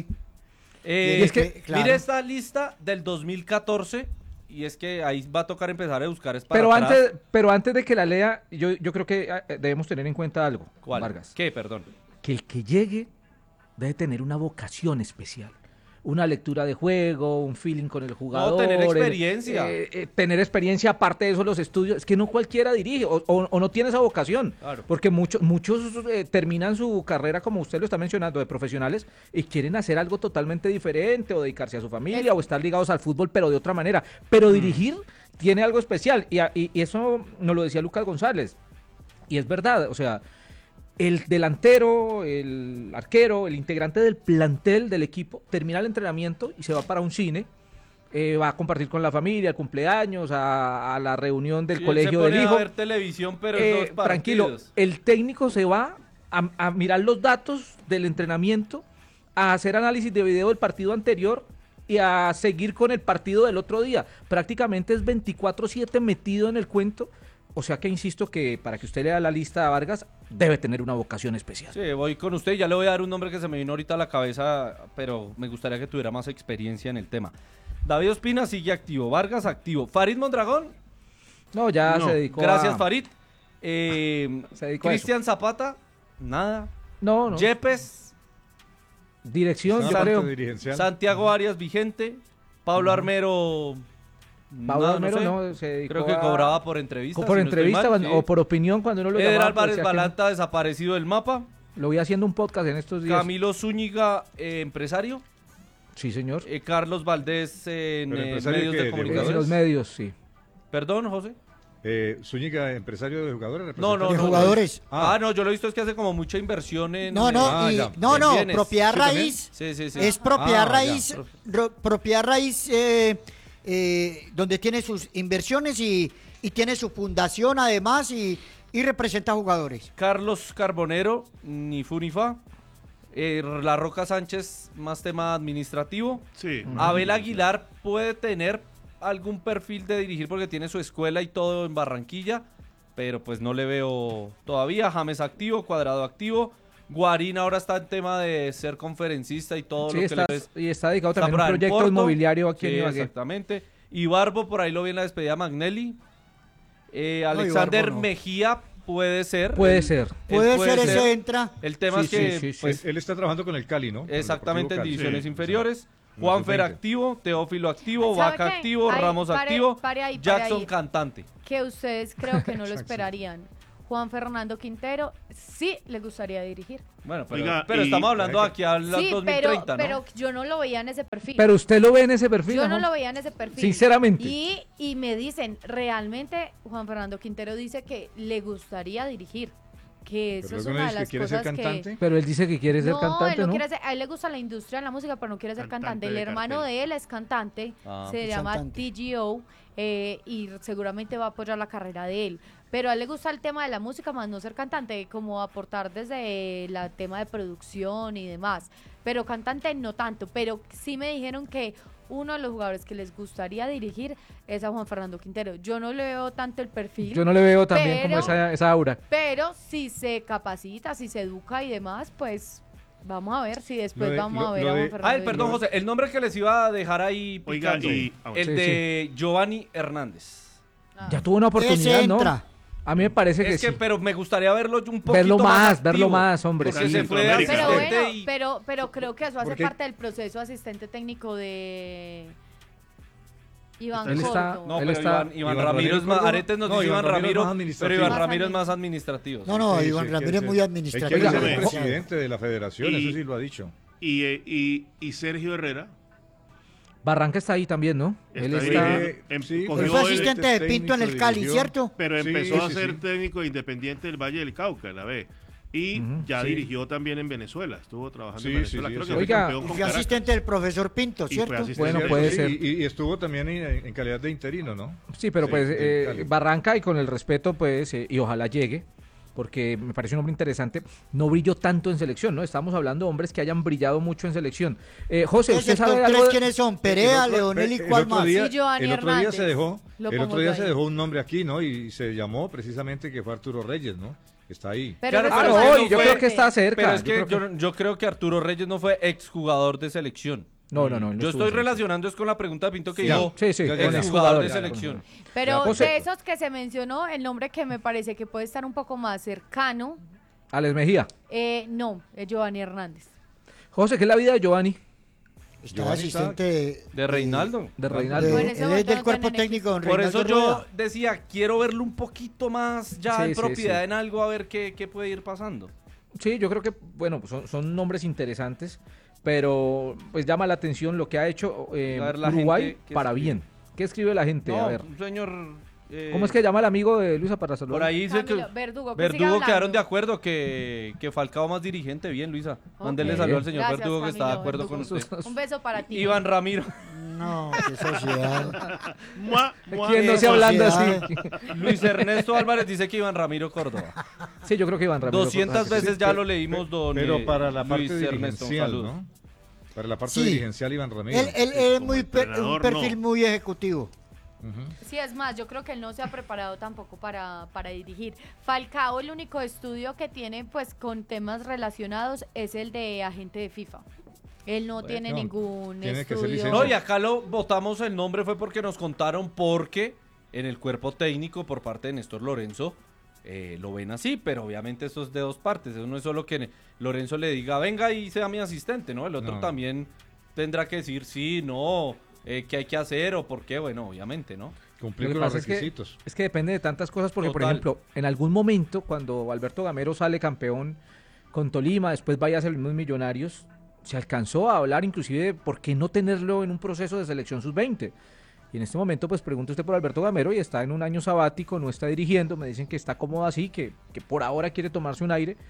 Y
es que,
claro.
Mire esta lista del 2014 y es que ahí va a tocar empezar a buscar es para
pero
atrás.
antes de que la lea, yo creo que debemos tener en cuenta algo,
¿Cuál?
Vargas.
¿Qué? Perdón.
Que el que llegue debe tener una vocación especial. Una lectura de juego, un feeling con el jugador.
tener experiencia.
Tener experiencia, aparte de eso, los estudios. Es que no cualquiera dirige o no tiene esa vocación.
Claro.
Porque muchos terminan su carrera, como usted lo está mencionando, de profesionales y quieren hacer algo totalmente diferente o dedicarse a su familia o estar ligados al fútbol, pero de otra manera. Pero dirigir tiene algo especial y eso nos lo decía Lucas González. Y es verdad, o sea, el delantero, el arquero, el integrante del plantel del equipo termina el entrenamiento y se va para un cine, va a compartir con la familia, el cumpleaños, a la reunión del
Sí, él
colegio
se pone
del hijo.
a ver televisión, pero en dos
Tranquilo,
partidos.
el técnico se va a mirar los datos del entrenamiento, a hacer análisis de video del partido anterior y a seguir con el partido del otro día. Prácticamente es 24/7 metido en el cuento. O sea que insisto que para que usted lea la lista de Vargas, debe tener una vocación especial.
Sí, voy con usted. Ya le voy a dar un nombre que se me vino ahorita a la cabeza, pero me gustaría que tuviera más experiencia en el tema. David Ospina sigue activo. Vargas activo. Farid Mondragón.
No, ya
No.
se dedicó
Gracias,
a...
Farid.
Se dedicó a
Cristian Zapata. Nada.
No.
Yepes.
Dirección, yo
Santo
creo.
dirigencial.
Santiago Arias vigente. Pablo Armero.
Pablo
nada,
Armero
sé.
no, se dedicó
Creo que
a-
cobraba por entrevista.
por
si no estoy
entrevista
mal, sí.
o por opinión cuando uno lo
Eder
llamaba.
Álvarez
decía que no.
Balanta desaparecido del mapa.
Lo vi haciendo un podcast en estos días.
Camilo Zúñiga, empresario.
Sí, señor.
Carlos Valdés en
Pero empresario
medios
que
de
de
En
comunicación.
los medios, sí.
Perdón, José.
Zúñiga, empresario de jugadores.
No, no,
De
no.
jugadores.
No, yo lo he visto es que hace como mucha inversión en...
No,
Ah, ya.
no,
Bienes.
propiedad
¿Sí también?
raíz.
Sí, sí, sí.
Es propiedad
Ah,
raíz,
ya.
propiedad raíz donde tiene sus inversiones y tiene su fundación además y representa jugadores.
Carlos Carbonero, ni fu ni fa. La Roca Sánchez, más tema administrativo.
Sí.
Abel Aguilar puede tener algún perfil de dirigir porque tiene su escuela y todo en Barranquilla, pero pues no le veo todavía. James activo, Cuadrado activo, Guarín ahora está en tema de ser conferencista y todo
Sí,
lo que
está,
le ves.
y está dedicado
Está
también
por
a
ahí
un
en
proyecto
Porto.
inmobiliario aquí en
Sí,
Ibagué.
exactamente. Y Barbo, por ahí lo vi en la despedida Magnelli. Alexander
Ibarbo no.
Mejía puede ser.
Puede
Él-
ser.
él
Puede ser ese entra.
El tema
Sí,
es que
sí, sí,
Pues él está trabajando con el Cali, ¿no? Con el
exactamente en
Deportivo Cali.
divisiones
Sí,
inferiores.
en la
Juanfer
sub-20.
activo, Teófilo activo,
¿Sabe
Vaca
qué?
activo,
Ahí,
Ramos
pare-
activo,
pare ahí, pare
Jackson
ahí.
cantante.
Que ustedes creo que no lo esperarían. Juan Fernando Quintero sí le gustaría dirigir.
Bueno, pero,
Oiga,
pero
y-
estamos hablando aquí a las
Sí,
2030, ¿no?
pero yo no lo veía en ese perfil.
Pero usted lo ve en ese perfil.
Yo no
¿no?
lo veía en ese perfil.
Sinceramente.
Y me dicen, realmente Juan Fernando Quintero dice que le gustaría dirigir. Que eso
Pero
es
luego
una
no
de
dice
las
que quiere ser
cosas que...
cantante.
Pero él dice que quiere ser
No,
cantante,
él no
¿no?
quiere ser, a él le gusta la industria de la música, pero no quiere ser
Cantante
cantante. El
de
hermano
cartel.
de él es cantante,
Ah.
se
Es
llama
cantante.
TGO y seguramente va a apoyar la carrera de él. Pero a él le gusta el tema de la música, más no ser cantante, como aportar desde el tema de producción y demás. Pero cantante no tanto, pero sí me dijeron que uno de los jugadores que les gustaría dirigir es a Juan Fernando Quintero. Yo no le veo tanto el perfil.
Yo no le veo también
pero-
como esa aura.
Pero si se capacita, si se educa y demás, pues vamos a ver si después
Lo de-
vamos
lo-
a ver
lo
a
de-
Juan Fernando.
Perdón,
Quintero.
José, el nombre que les iba a dejar ahí
Oiga,
picando,
y-
el
Sí,
de Giovanni Hernández.
Ah.
Ya tuvo una oportunidad,
Ese
¿no?
entra.
A mí me parece que
Es que,
sí.
pero me gustaría verlo un poquito
Verlo más,
activo,
verlo más, hombre,
porque
sí.
se fue de
Centroamérica.
Pero
asistente
bueno,
y-
pero creo que eso hace
Porque-
parte del proceso asistente técnico de Iván
Él está-
Corto.
No,
Él
pero
está-
Iván
Iván
Ramiro
Ramiro
es más,
Córdoba.
Aretes nos
No,
dice
Iván
Iván
Ramiro es
Ramiro,
más
pero
administrativo.
Iván
Más
Ramiro es más administrativo.
No, no,
Sí,
Iván
sí,
Ramírez
quiere
es muy
ser-
administrativo.
Él quiere ser
Oiga,
el
ojo.
presidente de la federación,
Y-
eso sí lo ha dicho.
Y Sergio Herrera.
Barranca está ahí también, ¿no? Él
Está
está...
ahí.
Sí,
Cogió
Él fue
él,
asistente de Pinto en el Cali,
dirigió.
¿cierto?
Pero
Sí,
empezó a
sí,
ser
sí.
técnico independiente del Valle del Cauca, la B. Y
Ujú,
ya
sí.
dirigió también en Venezuela. Estuvo trabajando
Sí,
en Venezuela.
sí, sí,
Creo
sí.
que fue
Oiga,
campeón
Y
con
fue
Caracas.
asistente del profesor Pinto,
Y fue
¿cierto?
asistente
Bueno,
del-
puede
Sí,
ser.
Y estuvo también en calidad de interino, ¿no?
Sí, pero
Sí,
pues
del Cali.
Barranca y con el respeto, pues, y ojalá llegue, porque me parece un hombre interesante, no brilló tanto en selección, ¿no? Estamos hablando de hombres que hayan brillado mucho en selección. José,
Ese
¿usted
top
sabe
3
algo?
quiénes son? Perea,
El otro-
Leonel y
el
cuál
otro
más.
día-
Sí, Giovanni
el otro día
Hernández.
se dejó,
Lo
el
pongo
otro día
yo
se
ahí.
dejó un nombre aquí, ¿no? Y se llamó precisamente que fue Arturo Reyes, ¿no? Está ahí.
Pero
Claro,
eso
Ah,
pero
es
es que
no,
no
y yo
fue-
creo que está cerca.
Pero es que
yo creo
yo creo que Arturo Reyes no fue exjugador de selección.
No, él no
Yo
estuvo
estoy
en
relacionando es con la pregunta de Pinto que
Sí,
dijo
sí, sí,
Ya,
con
ya, ya.
exjugador de
ya,
selección.
Pero
José.
de esos que se mencionó, el nombre que me parece que puede estar un poco más cercano,
Alex Mejía.
no, es Giovanni Hernández.
José, ¿qué es la vida de Giovanni?
Está
Giovanni
asistente
De Reinaldo.
De
de-
Reinaldo.
Bueno, ese
él es
momento
del
no
cuerpo
tiene
técnico don
Por eso
Reinaldo
yo
Rueda.
decía, quiero verlo un poquito más ya
Sí,
en
sí,
propiedad
sí.
en algo, a ver qué puede ir pasando.
Sí, yo creo que, bueno, son nombres interesantes, pero pues llama la atención lo que ha hecho
A ver, la
Uruguay
gente que
para
escribe.
bien. ¿Qué escribe la gente?
No,
A ver.
un señor...
¿Cómo es que llama el amigo de Luisa para saludar?
Por ahí dice que
Camilo, Verdugo, que siga
Verdugo
hablando.
quedaron de acuerdo que Falcao más dirigente. Bien, Luisa. Mándele
Ok.
saludo al señor
Gracias,
Verdugo que está de
Camilo,
acuerdo con
Verdugo.
usted.
Un beso para ti.
Iván Ramiro.
No, qué sociedad.
Mua, mua.
¿Quién no se
Eso
hablando
sí,
así?
Luis Ernesto Álvarez dice que Iván Ramiro Córdoba.
Sí, yo creo que Iván Ramiro.
200 veces ya lo leímos, don
Pero para la
Luis
parte
Ernesto. Un
dirigencial,
saludo.
¿no? Para la parte
Sí.
dirigencial, Iván Ramírez.
Él es
como
muy un
entrenador,
perfil
no.
muy ejecutivo.
Ujú.
Sí, es más, yo creo que él no se ha preparado tampoco para dirigir. Falcao, el único estudio que tiene pues con temas relacionados es el de agente de FIFA. Él no
Bueno,
tiene ningún
tiene que ser
estudio.
licenciado.
No, y acá lo votamos el nombre fue porque nos contaron porque en el cuerpo técnico por parte de Néstor Lorenzo lo ven así, pero obviamente esto es de dos partes. Eso no es solo que Lorenzo le diga, venga y sea mi asistente, ¿no? El otro
No.
también tendrá que decir sí, no, qué hay que hacer o por qué, bueno, obviamente, ¿no?
Cumplir
Lo que
con los
pasa es que-
requisitos.
Es que depende de tantas cosas, porque por
Total.
ejemplo, en algún momento, cuando Alberto Gamero sale campeón con Tolima, después vaya a ser los mismos Millonarios, se alcanzó a hablar inclusive de por qué no tenerlo en un proceso de selección sub-20. Y en este momento, pues pregunta usted por Alberto Gamero y está en un año sabático, no está dirigiendo, me dicen que está cómodo así, que por ahora quiere tomarse un aire.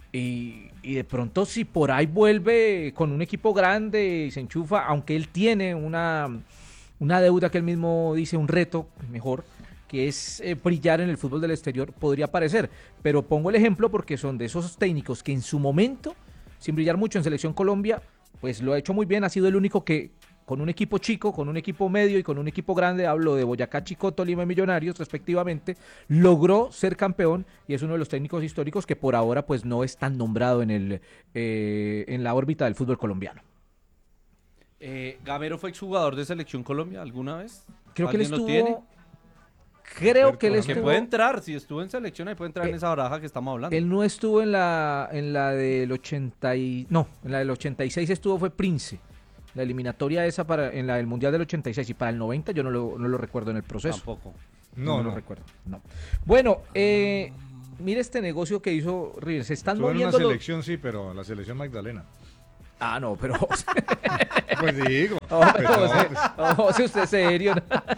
Y de pronto si por ahí vuelve con un equipo grande y se enchufa, aunque él tiene una deuda que él mismo dice, un reto mejor, que es brillar en el fútbol del exterior, podría parecer. Pero pongo el ejemplo porque son de esos técnicos que en su momento, sin brillar mucho en Selección Colombia, pues lo ha hecho muy bien, ha sido el único que con un equipo chico, con un equipo medio y con un equipo grande, hablo de Boyacá Chico, Tolima y Millonarios respectivamente, logró ser campeón y es uno de los técnicos históricos que por ahora pues no es tan nombrado en la órbita del fútbol colombiano.
¿Gamero fue exjugador de Selección Colombia alguna vez?
Creo que él
¿Alguien lo
estuvo...
tiene?
Creo que él
Que
estuvo...
puede entrar, si estuvo en selección, ahí puede entrar en esa baraja que estamos hablando.
Él no estuvo en la del 80 no, en la del 86 estuvo, fue Prince. La eliminatoria esa en la del Mundial del 86 y para el 90 yo no lo recuerdo en el proceso.
Tampoco.
No,
lo recuerdo. No. Bueno, mire este negocio que hizo River. Se están
Estuvo en una
moviendo los...
selección, sí, pero la selección Magdalena.
Ah, no, pero...
Pues digo.
José, usted es serio.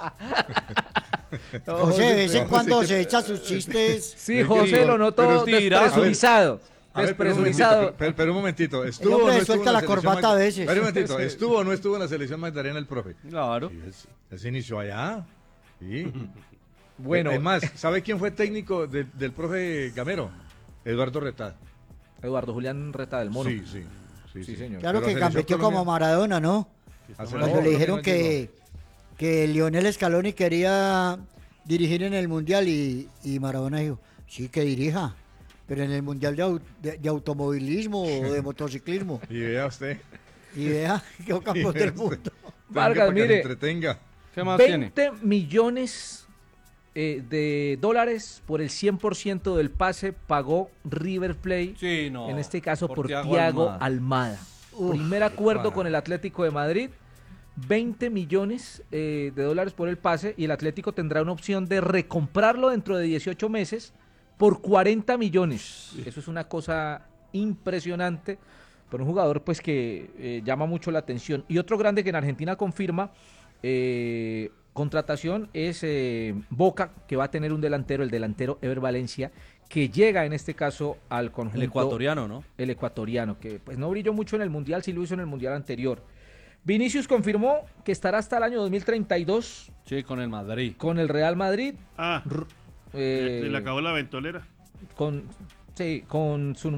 José, de vez en
no,
cuando
sí,
se echa sus chistes.
Sí, José, lo noto
pero tira-
despresurizado.
A ver,
Despresurizado.
pero un momentito,
El
¿estuvo o
hombre
no
le
estuvo en
suelta la
selección
corbata a veces.
Espera un momentito, ¿estuvo o no estuvo en la selección Magdalena el profe?
Claro.
Sí, él se inició allá. Sí.
Bueno,
Además, ¿sabe quién fue técnico del profe Gamero? Eduardo Retad.
Eduardo Julián Reta del Mono.
Sí,
señor.
Claro
Pero
que
a selección
gambeteó como
Colombia-
Maradona, ¿no?
a selección
Cuando le
Colombia
dijeron
no llegó.
que Lionel Scaloni quería dirigir en el Mundial y Maradona dijo, sí, que dirija, pero en el Mundial de automovilismo o de motociclismo.
Y vea usted.
Y vea, quedó campeón del mundo.
Vargas,
Para que se
mire.
entretenga.
¿Qué más
20
tiene?
millones de dólares por el 100% del pase pagó River Plate,
Sí, no.
en este caso por
Thiago
Thiago
Almada.
Almada.
Uf,
Primer acuerdo
para.
con el Atlético de Madrid, 20 millones de dólares por el pase y el Atlético tendrá una opción de recomprarlo dentro de 18 meses por 40 millones. Eso es una cosa impresionante por un jugador pues que llama mucho la atención. Y otro grande que en Argentina confirma contratación es Boca, que va a tener un delantero, el delantero Ever Valencia, que llega en este caso al conjunto.
El ecuatoriano, ¿no?
El ecuatoriano, que pues no brilló mucho en el Mundial, sí lo hizo en el Mundial anterior. Vinicius confirmó que estará hasta el año 2032
Sí, con el Madrid.
con el Real Madrid.
Ah, le acabó la ventolera.
Con su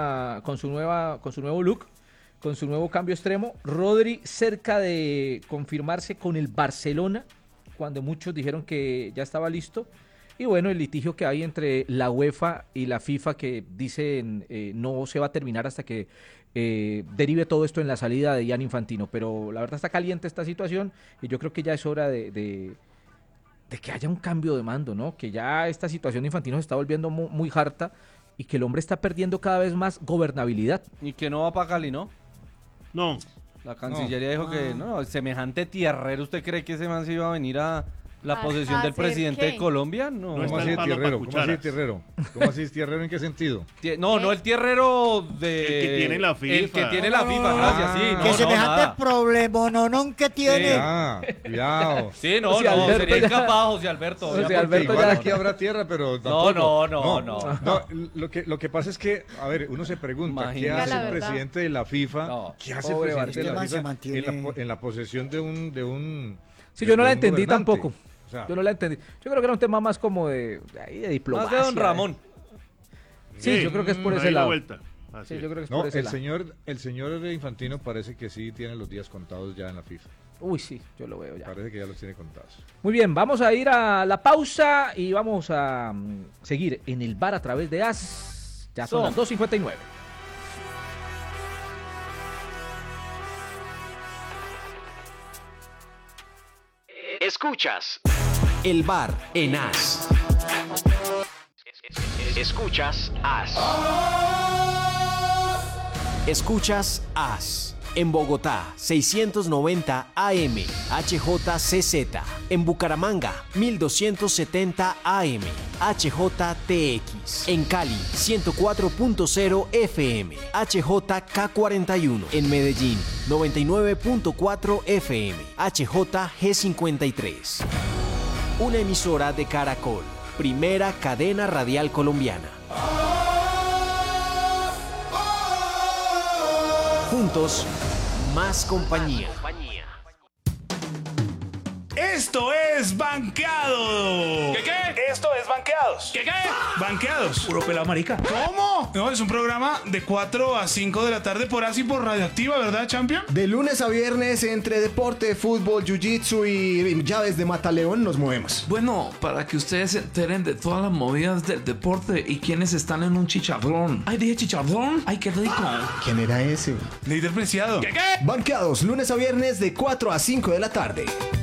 nuevo look, con su nuevo cambio extremo. Rodri cerca de confirmarse con el Barcelona, cuando muchos dijeron que ya estaba listo. Y bueno, el litigio que hay entre la UEFA y la FIFA, que dicen no se va a terminar hasta que derive todo esto en la salida de Gianni Infantino. Pero la verdad está caliente esta situación y yo creo que ya es hora de que haya un cambio de mando, ¿no? Que ya esta situación de Infantino se está volviendo muy harta y que el hombre está perdiendo cada vez más gobernabilidad.
Y que no va para Cali, ¿no?
No,
La Cancillería dijo que no, semejante tierrero, ¿usted cree que ese man se iba a venir a la posesión del
¿hacer
presidente
qué?
de Colombia? No.
No
¿Cómo
está
así
el palo
tierrero?
pa'
¿Cómo así
cucharas.
tierrero? ¿Cómo así tierrero? ¿En qué sentido?
No el tierrero de...
El que tiene la
El que
FIFA.
tiene la FIFA, gracias, sí. No,
que
no,
semejante
nada.
problemononón que tiene.
Ah, cuidado.
Sí, no,
José
no,
Alberto
sería
ya-
incapaz, José Alberto.
José
obviamente.
Alberto
Igual
ya-
aquí habrá tierra, pero tampoco.
No.
Lo que pasa es que, a ver, uno se pregunta, ¿qué
Imagínate.
hace
La
el
verdad.
presidente de la FIFA?
No.
¿Qué hace el
Pobre
presidente de la
Barcelona.
FIFA
Se mantiene-
en la posesión de un
Sí, yo no
de
la
un
entendí
gobernante?
tampoco.
O sea,
Yo no la entendí. Yo creo que era un tema más como de diplomacia.
Más de Don Ramón.
Sí, yo creo que es por
ahí
ese
la
lado.
vuelta. Así
Sí,
es.
yo creo que es
no,
por ese
el
lado.
señor Infantino parece que sí tiene los días contados ya en la FIFA.
Uy, sí, yo lo veo ya.
Parece que ya los tiene contados.
Muy bien, vamos a ir a la pausa y vamos a seguir en el bar a través de AS. Ya son las 2:59.
Escuchas El Bar en AS. Escuchas AS. Escuchas AS. En Bogotá, 690 AM, HJCZ. En Bucaramanga, 1270 AM, HJTX. En Cali, 104.0 FM, HJK41. En Medellín, 99.4 FM, HJG53. Una emisora de Caracol, primera cadena radial colombiana. Juntos, más compañía.
Esto es Banqueado.
¿Qué?
Esto es Banqueados.
¿Qué?
Banqueados.
Puro pelado marica.
¿Cómo? No, es un programa de 4 a 5 de la tarde por así por Radioactiva, ¿verdad, Champion?
De lunes a viernes, entre deporte, fútbol, jiu-jitsu y llaves de mataleón, nos movemos.
Bueno, para que ustedes se enteren de todas las movidas del deporte y quienes están en un chicharrón. Ay, dije chicharrón. Ay, qué rico.
¿Quién era ese?
Líder Preciado.
¿Qué?
Banqueados, lunes a viernes de 4 a 5 de la tarde.